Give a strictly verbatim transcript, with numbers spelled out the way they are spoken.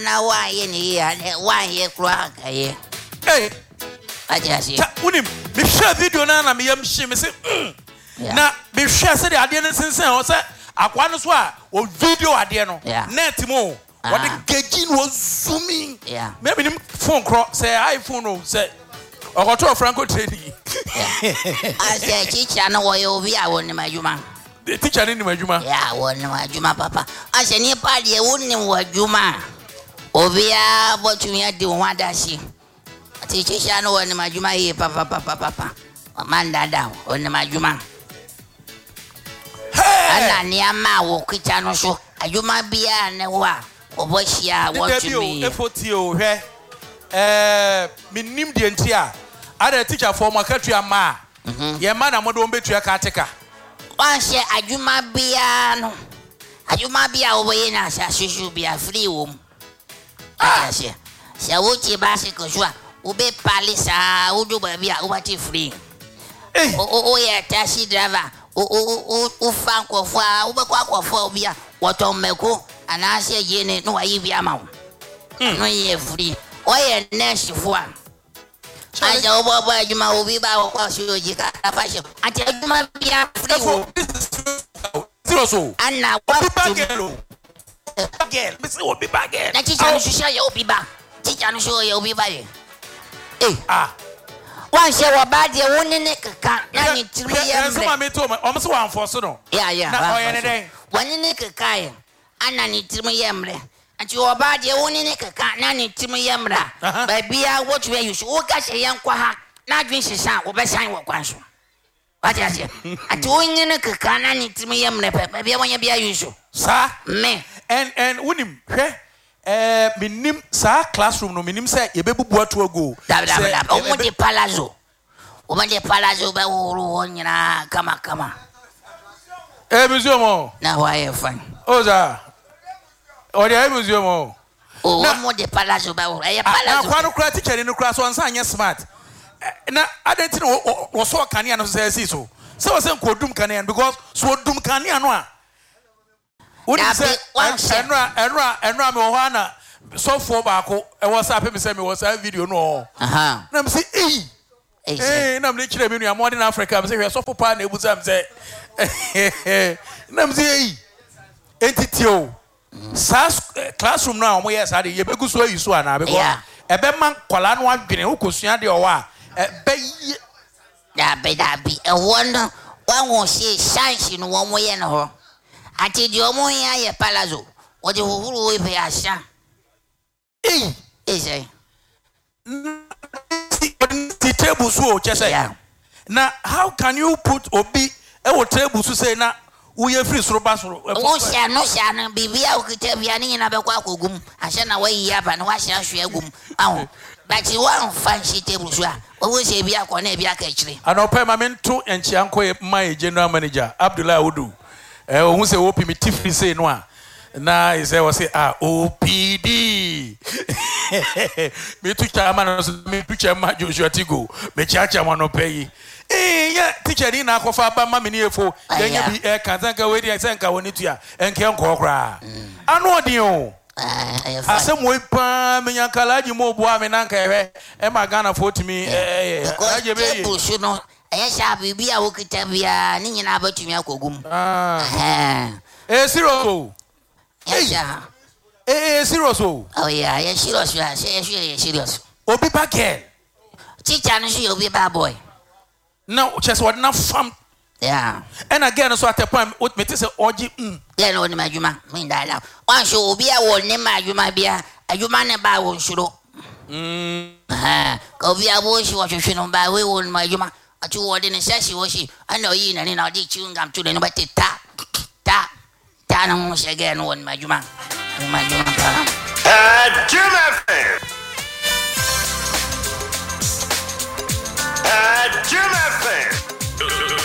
na why any why ye crack eh. Hey, I just see. Unim, me share video na na me yam shi me say na me share say the ade ne sensen o say akwa no so a o video ade no net mo what the gagin was zooming. Yeah. Maybe nim phone cro say iPhone no say okoto Franco training. I say teacher no wo yo bi a woni majuma. The teacher ni majuma. Yeah, woni majuma papa. I say ni pa de woni majuma. Obia botumi ade wo adashi. Teacher no woni majuma ye papa papa papa. Amanda da woni majuma. Ana ni ama wo kicha no so. Ajuma bia ne wa. Oboshia want to me. Efoti o hwe. Eh minim de ntia. Ada teacher for makatria ma. Ye ma na modo mbetua ka ateka. Wan she ajuma bia no. Ajuma bia oboye na sha shushu bia free wom. Ah she. She wuchi ba se ko jua. Ube palisa udu ba bia ubati free. Eh. O o ye taxi driver. O o o o fan ko fa ube kwa kwa fa bia. Woto meko anase yene no ayi bia ma wo. No ye free. Oye next for. I say obo obo ajuma obi ba wo kwa so ji ka fashion. Ati ajuma bia free wo. Zero so. Anna what to girl. Girl, me say obi ba girl. Na teacher no show ye obi ba. Teacher no show ye obi ba ye. Eh ah. Wan she wo ba de woni ne kaka na ni tiri ye mbe. Some me to me, o me so wan force no. Yeah yeah. Na oye ne den. Woni ne kaka ye. Anna ni tiri ye mbe. Anti wo ba de woni ne kaka na ni tiri ye mbe. Ba bia what we you so ka she yan kwa ha. Na dwen hyesan wo be san wo kwan so. What you say? Anti woni ne kaka na ni tiri ye mbe ba bia wonya bia you so. Sa Me. And and unim hwe eh minim sa classroom no minim say ye bebubu atu ago. Da da da. O mo de palazzo. O mo de palazzo ba wo nyina kama kama. Eh museum o. Na why fun. Oza. O de museum o. O mo de palazzo ba wo. Eh palazzo. Na kwa no kra teacher ni no kra so ansa anya smart. Na adenti no wo so kanea no say si so. Say we say nkodum kanea because so dum kanea no a Uni say enra enra enra me ho ana so for baako e wo sa pe me say me wo sa video no. Aha. Na me say eh. Eh na me kire me nua mo de na Africa me say we so for pa na ebuza me say. Na me say eh. Entity o. Sa classroom na o mo yes ade ye begu so ayi so ana because e be man kwala no adwene wo kosua de o wa e be da be da bi e won wan wo se chance no wo mo ye no ho. Ati di omo ya ye palazzo. O de huru we be asha. Eh, eh say. The table so chese. Now how can you put obi e wo table so say na we free soroba soro. O sha no sha na bibia o kite bia ni na be kwa kogum. Asha na we yi aba na wa sha hwe agum. Aho. But you want fancy table so a. O we say bia kwa na bia ka kire. Ano pe ma mento enchianko my general manager Abdullah Odu. Eh who say O P me tifri say no a na he say we say ah O P D me tu chairman so me tu chairman Joshua Tigo me chacha mo no pay eh ya teacher ni na akofa ba ma me ni efo ya bi eh kanzanka we dey say nka woni tu a enke nko kra anu odin o asem we pa me nyankalaji mo bo ame na nka ehwe e ma Ghana forty me eh aje be yi no eh sha bibia wo kita bia ni nyina abatumi akogum ah eh zero yes eh serious oh yeah yeah serious yeah serious obi ba girl teacher no she obi ba boy no just what na fam yeah and again so at the point what me say oji mm then on majuma me ndala wan so obi a won ne majuma bia ajuma ne ba won shuro mm ah ko obi a bo shi wo hwehwe no ba we won majuma ati wo de ne shashi wo shi ana yi na ni na di chungam tu ne ba ta ta ta na mo shege no won majuma majuma pa at Jim F M at Jim F M